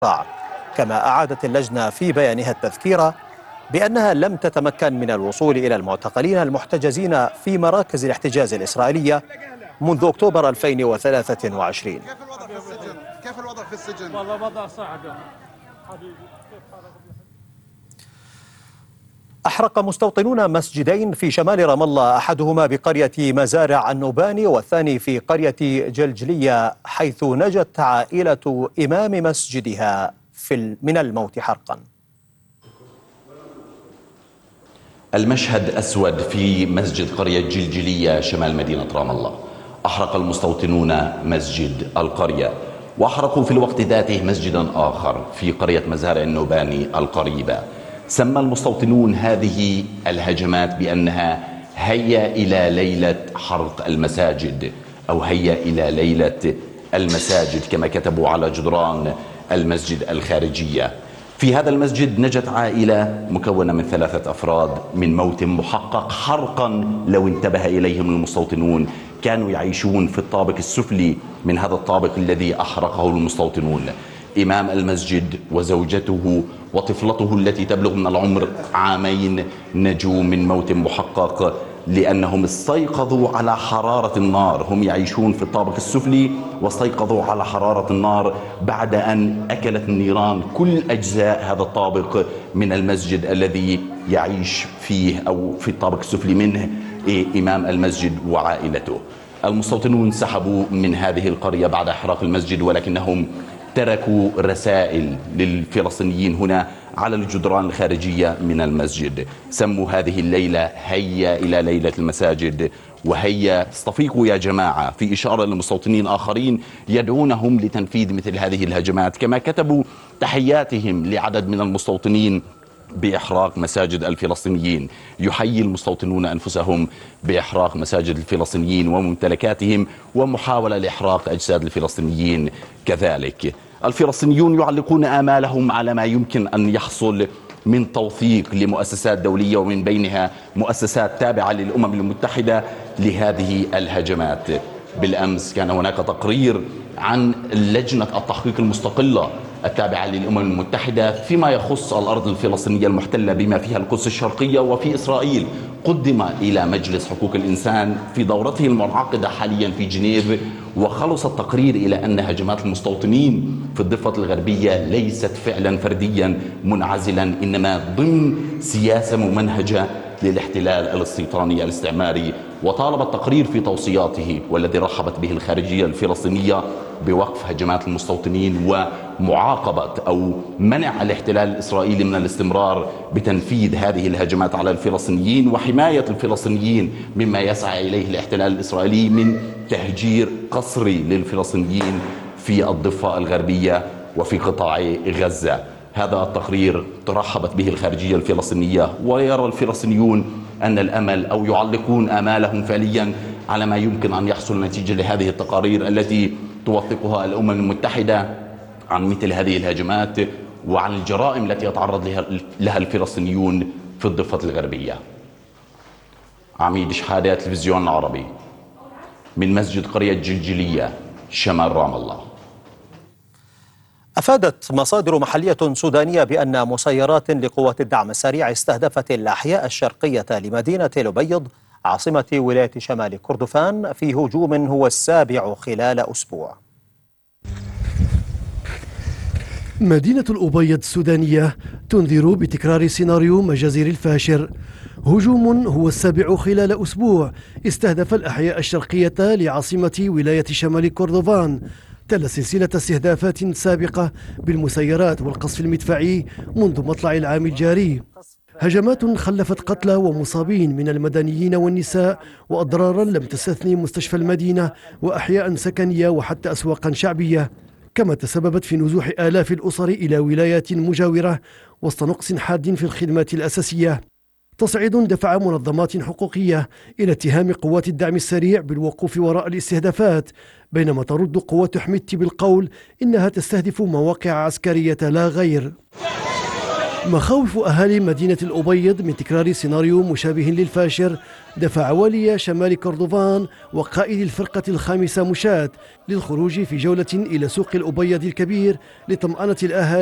كما أعادت اللجنة في بيانها التذكير بأنها لم تتمكن من الوصول إلى المعتقلين المحتجزين في مراكز الاحتجاز الإسرائيلية منذ أكتوبر 2023. كيف الوضع في السجن؟ والله وضع صعب. أحرق مستوطنون مسجدين في شمال رام الله، أحدهما بقرية مزارع النوباني والثاني في قرية جلجلية، حيث نجت عائلة إمام مسجدها من الموت حرقا. المشهد أسود في مسجد قرية جلجلية شمال مدينة رام الله. أحرق المستوطنون مسجد القرية، وأحرقوا في الوقت ذاته مسجدا آخر في قرية مزارع النوباني القريبة. سمى المستوطنون هذه الهجمات بأنها هيا إلى ليلة حرق المساجد أو هيا إلى ليلة المساجد، كما كتبوا على جدران المسجد الخارجية. في هذا المسجد نجت عائلة مكونة من 3 أفراد من موت محقق حرقا لو انتبه إليهم المستوطنون. كانوا يعيشون في الطابق السفلي من هذا الطابق الذي أحرقه المستوطنون. إمام المسجد وزوجته وطفلته التي تبلغ من العمر 2 عام نجوا من موت محقق لأنهم استيقظوا على حرارة النار. هم يعيشون في الطابق السفلي واستيقظوا على حرارة النار بعد أن أكلت النيران كل أجزاء هذا الطابق من المسجد الذي يعيش فيه أو في الطابق السفلي منه إمام المسجد وعائلته. المستوطنون انسحبوا من هذه القرية بعد إحراق المسجد، ولكنهم تركوا رسائل للفلسطينيين هنا على الجدران الخارجية من المسجد. سموا هذه الليلة هيا إلى ليلة المساجد، وهيا استفيقوا يا جماعة، في إشارة لمستوطنين آخرين يدعونهم لتنفيذ مثل هذه الهجمات. كما كتبوا تحياتهم لعدد من المستوطنين بإحراق مساجد الفلسطينيين. يحيي المستوطنون أنفسهم بإحراق مساجد الفلسطينيين وممتلكاتهم ومحاولة لإحراق أجساد الفلسطينيين كذلك. الفلسطينيون يعلقون آمالهم على ما يمكن أن يحصل من توثيق لمؤسسات دولية ومن بينها مؤسسات تابعة للأمم المتحدة لهذه الهجمات. بالأمس كان هناك تقرير عن لجنة التحقيق المستقلة التابعة للأمم المتحدة فيما يخص الأرض الفلسطينية المحتلة بما فيها القدس الشرقية وفي إسرائيل، قدم إلى مجلس حقوق الإنسان في دورته المنعقدة حاليا في جنيف، وخلص التقرير إلى أن هجمات المستوطنين في الضفة الغربية ليست فعلا فرديا منعزلا، إنما ضمن سياسة ممنهجة للاحتلال الاستيطاني الاستعماري. وطالب التقرير في توصياته والذي رحبت به الخارجية الفلسطينية بوقف هجمات المستوطنين ومعاقبة أو منع الاحتلال الإسرائيلي من الاستمرار بتنفيذ هذه الهجمات على الفلسطينيين وحماية الفلسطينيين مما يسعى إليه الاحتلال الإسرائيلي من تهجير قسري للفلسطينيين في الضفة الغربية وفي قطاع غزة. هذا التقرير ترحبت به الخارجية الفلسطينية، ويرى الفلسطينيون أن الأمل أو يعلقون آمالهم فعليا على ما يمكن أن يحصل نتيجة لهذه التقارير التي توثقها الأمم المتحدة عن مثل هذه الهجمات وعن الجرائم التي يتعرض لها الفلسطينيون في الضفة الغربية. عميد شحادة، تلفزيون العربي، من مسجد قرية جلجلية شمال رام الله. أفادت مصادر محلية سودانية بأن مسيرات لقوات الدعم السريع استهدفت الأحياء الشرقية لمدينة الأبيض عاصمة ولاية شمال كردفان في هجوم هو السابع خلال أسبوع. مدينة الأبيض السودانية تنذر بتكرار سيناريو مجازر الفاشر. هجوم هو السابع خلال أسبوع استهدف الأحياء الشرقية لعاصمة ولاية شمال كردفان، تلا سلسلة استهدافات سابقة بالمسيرات والقصف المدفعي منذ مطلع العام الجاري. هجمات خلفت قتلى ومصابين من المدنيين والنساء، وأضرارا لم تستثني مستشفى المدينة وأحياء سكنية وحتى أسواقا شعبية، كما تسببت في نزوح آلاف الأسر إلى ولايات مجاورة وسط نقص حاد في الخدمات الأساسية. تصعيد دفع منظمات حقوقية إلى اتهام قوات الدعم السريع بالوقوف وراء الاستهدافات، بينما ترد قوات حميدتي بالقول إنها تستهدف مواقع عسكرية لا غير. مخاوف أهالي مدينة الأبيض من تكرار سيناريو مشابه للفاشر دفع والي شمال كردوفان وقائد الفرقة الخامسة مشاة للخروج في جولة إلى سوق الأبيض الكبير لطمأنة الأهالي